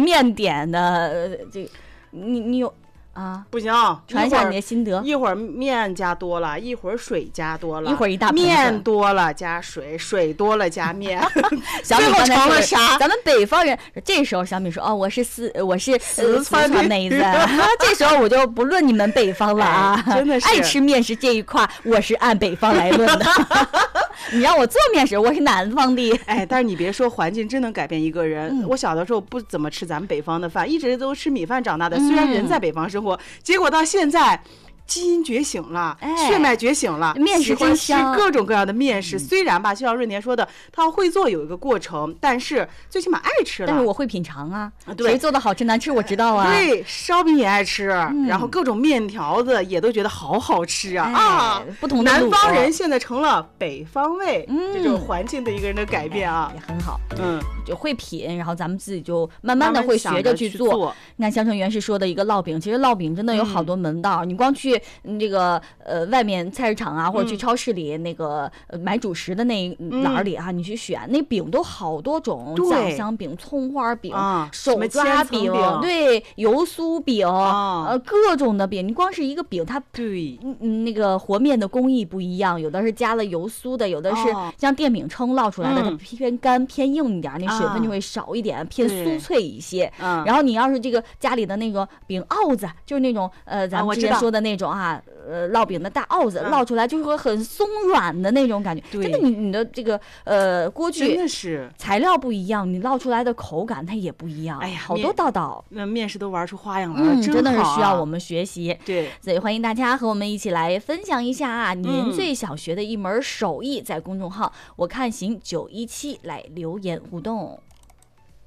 面点的，这个你有啊？ 不行， 传一下你的心得。 一会儿面加多了，一会儿水加多了， 一会儿一大盆面多了加水，水多了加面， 小米最后成了啥？ 咱们北方人这时候小米说哦，我是四川妹子，这时候我就不论你们北方了啊， 真的是爱吃面食这一块，我是按北方来论的。你让我做面食，我是南方的。 哎，但是你别说，环境真能改变一个人。我小的时候不怎么吃咱们北方的饭，一直都吃米饭长大的。虽然人在北方生活，结果到现在。基因觉醒了，血脉觉醒了， 面食真香， 吃各种各样的面食。虽然吧，就像润田说的，他会做有一个过程，但是最起码爱吃了。 但是我会品尝啊， 对， 谁做的好吃难吃我知道啊。 对，烧饼也爱吃，然后各种面条子也都觉得好好吃啊。 不同的南方人现在成了北方味，这种环境对一个人的改变啊， 也很好。就会品，然后咱们自己就慢慢的会学着去做。你看香橙园是说的一个烙饼，其实烙饼真的有好多门道，你光去这个外面菜市场啊，或者去超市里那个买主食的那栏里啊，你去选那饼都好多种，酱香饼、葱花饼、手抓饼，对，油酥饼，各种的饼。你光是一个饼，它对那个和面的工艺不一样，有的是加了油酥的，有的是像电饼铛烙出来的，它偏干偏硬一点，那水分就会少一点，偏酥脆一些。然后你要是这个家里的那个饼鏊子，就是那种咱们之前说的那种啊。烙饼的大鏊子烙出来就是会很松软的那种感觉，真的你的这个锅具真的是材料不一样，你烙出来的口感它也不一样。哎呀，好多道那面食都玩出花样了， 真的是需要我们学习。 对， 所以欢迎大家和我们一起来分享一下啊，您最想学的一门手艺，在公众号我看行917来留言互动。